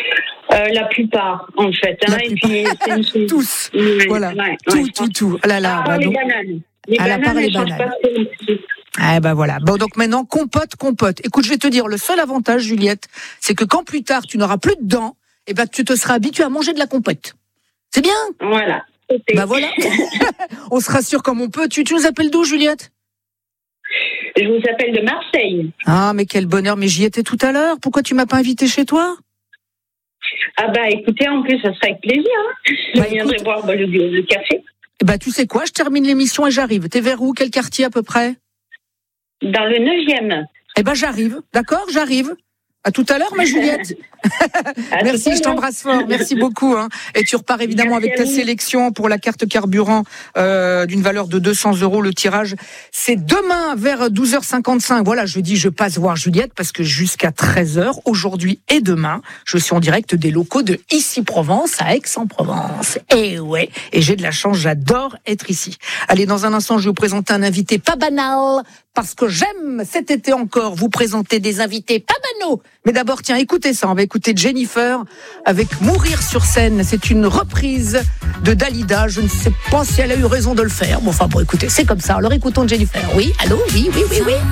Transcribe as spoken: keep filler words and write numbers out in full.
Euh, la plupart, en fait. Hein, La et plupart. puis, c'est une... Tous. Ouais, Voilà. ouais, tout, ouais. tout, tout. Ah là là. À part Bah les donc... bananes. Les À la part bananes, les elles changent bananes. pas trop. Ah ben voilà. Bon, donc maintenant, compote, compote. Écoute, je vais te dire, le seul avantage, Juliette, c'est que quand plus tard tu n'auras plus de dents, eh ben tu te seras habitué à manger de la compote. C'est bien. Voilà. Bah voilà. On se rassure comme on peut. Tu, tu nous appelles d'où, Juliette? Je vous appelle de Marseille. Ah, mais quel bonheur. Mais j'y étais tout à l'heure. Pourquoi tu m'as pas invité chez toi? Ah bah écoutez, en plus, ça serait avec plaisir. Hein. Je Bah, viendrai écoute. boire bah, le, le café. Bah tu sais quoi, je termine l'émission et j'arrive. T'es vers où? Quel quartier à peu près? Dans le neuvième. Eh ben j'arrive. D'accord, j'arrive. À tout à l'heure, ma Juliette. À Merci, tout à je l'heure. t'embrasse fort. Merci beaucoup. Hein. Et tu repars évidemment Merci avec ta à vous. sélection pour la carte carburant euh, d'une valeur de deux cents euros. Le tirage, c'est demain vers douze heures cinquante-cinq. Voilà, je dis, je passe voir Juliette parce que jusqu'à treize heures, aujourd'hui et demain, je suis en direct des locaux de Ici Provence à Aix-en-Provence. Et ouais, et j'ai de la chance, j'adore être ici. Allez, dans un instant, je vais vous présenter un invité pas banal. Parce que j'aime cet été encore vous présenter des invités pas banaux. Mais d'abord, tiens, écoutez ça. On va écouter Jennifer avec Mourir sur scène. C'est une reprise de Dalida. Je ne sais pas si elle a eu raison de le faire. Bon, enfin, bon, écoutez, c'est comme ça. Alors écoutons Jennifer. Oui, allô, oui, oui, oui, oui.